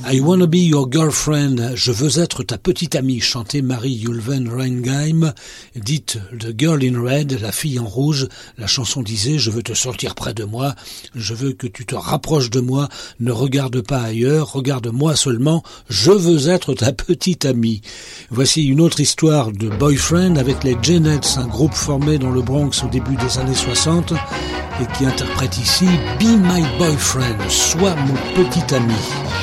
I wanna be your girlfriend, je veux être ta petite amie, chantait Marie Yulven Reingheim, dite The Girl in Red, la fille en rouge. La chanson disait, je veux te sortir près de moi, je veux que tu te rapproches de moi, ne regarde pas ailleurs, regarde-moi seulement, je veux être ta petite amie. Voici une autre histoire de boyfriend avec les Janettes, un groupe formé dans le Bronx au début des années 60 et qui interprète ici Be My Boyfriend, sois mon petit ami.